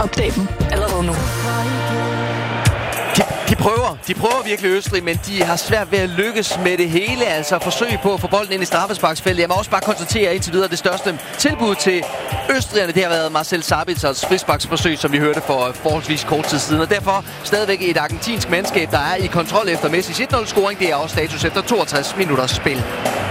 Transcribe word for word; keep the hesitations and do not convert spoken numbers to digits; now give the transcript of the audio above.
opdage dem allerede nu. De, de prøver. De prøver virkelig Østrig, men de har svært ved at lykkes med det hele. Altså forsøg på at få bolden ind i straffesparksfeltet. Jeg må også bare konstatere indtil videre, det største tilbud til østrigerne, det har været Marcel Sabitzers frisparksforsøg, som vi hørte for forholdsvis kort tid siden. Og derfor stadigvæk et argentinsk mandskab, der er i kontrol efter Messis et nul-scoring. Det er også status efter toogtres minutters spil.